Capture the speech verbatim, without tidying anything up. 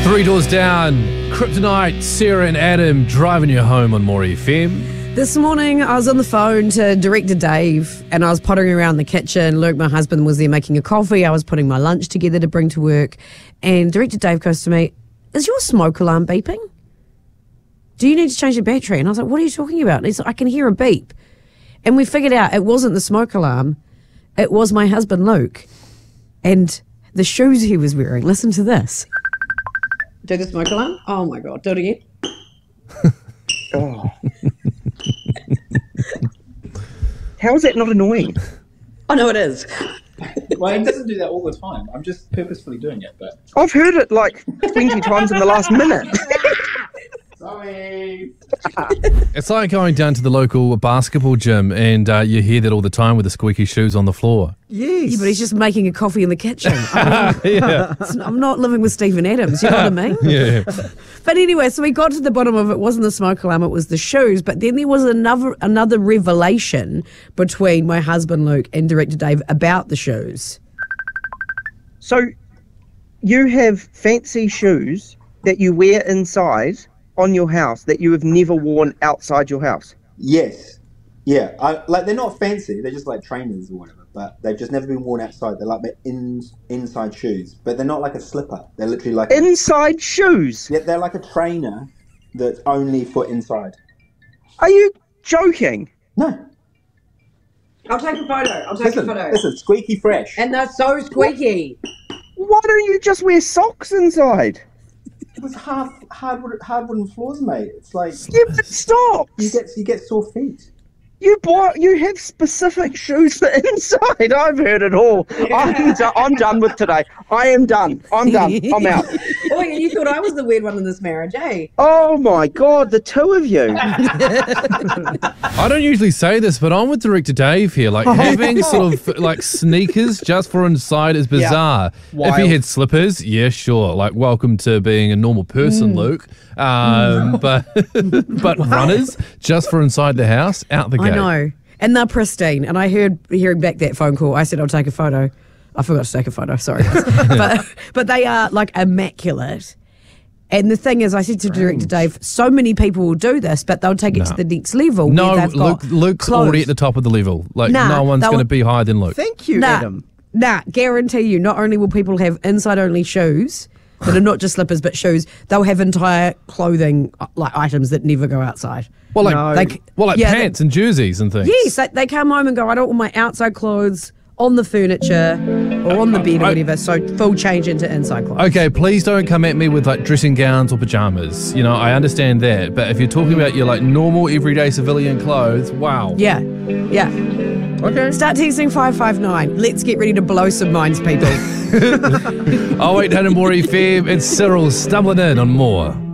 Three doors down, Kryptonite, Sarah and Adam driving you home on More F M. This morning, I was on the phone to Director Dave and I was pottering around the kitchen. Luke, my husband, was there making a coffee. I was putting my lunch together to bring to work. And Director Dave goes to me, is your smoke alarm beeping? Do you need to change the battery? And I was like, what are you talking about? And he's like, I can hear a beep. And we figured out it wasn't the smoke alarm. It was my husband, Luke. And the shoes he was wearing. Listen to this. Do the smoke alarm? Oh, my God. Do it again. Oh. How is that not annoying? Oh, no, it is. Well, he doesn't do that all the time. I'm just purposefully doing it, but... I've heard it like twenty times in the last minute. Sorry. It's like going down to the local basketball gym and uh, you hear that all the time with the squeaky shoes on the floor. Yes. Yeah, but he's just making a coffee in the kitchen. I mean, Yeah. it's- I'm not living with Stephen Adams, you know what I mean? Yeah. But anyway, so we got to the bottom of it. It wasn't the smoke alarm, it was the shoes. But then there was another another revelation between my husband Luke and Director Dave about the shoes. So you have fancy shoes that you wear inside on your house that you have never worn outside your house? Yes. Yeah. I, like, they're not fancy. They're just like trainers or whatever, but they've just never been worn outside. They're like the in, inside shoes, but they're not like a slipper. They're literally like... Inside shoes? Yeah, they're like a trainer that's only for inside. Are you joking? No. I'll take a photo. I'll take Listen, listen, squeaky fresh. And they're so squeaky. Why don't you just wear socks inside? It was half hardwood, hard wooden floors, mate. It's like... Yeah, but stop. You get, you get sore feet. You buy, you have specific shoes for inside. I've heard it all. I'm, do- I'm done with today. I am done. I'm done. I'm out. Oh, yeah, you thought I was the weird one in this marriage, eh? Oh my God, the two of you. I don't usually say this, but I'm with Director Dave here. Like, having sort of like sneakers just for inside is bizarre. If Wild. he had slippers, yeah, sure. Like, welcome to being a normal person, Luke. Um, but but runners just for inside the house, out the gate. I know. And they're pristine. And I heard, hearing back that phone call, I said, I'll take a photo. I forgot to take a photo, sorry. but but they are like immaculate. And the thing is, I said to Director Dave, so many people will do this, but they'll take it No. to the next level. No, where they've got Luke, Luke's clothes. already at the top of the level. Like, Nah, no one's they'll- going to be higher than Luke. Thank you, Nah, Adam. nah, guarantee you, not only will people have inside-only shoes that are not just slippers but shoes, they'll have entire clothing uh, like items that never go outside. Well, like, No. They c- well, like yeah, pants and jerseys and things. Yes, they, they come home and go, I don't want my outside clothes on the furniture or on the bed or I- whatever, so full change into inside clothes. Okay, please don't come at me with like dressing gowns or pajamas. You know, I understand that. But if you're talking about your like normal everyday civilian clothes, wow. Yeah, yeah. Okay. Start texting five five nine. Let's get ready to blow some minds, people. Oh, wait, Hannah More F M. It's Cyril stumbling in on more.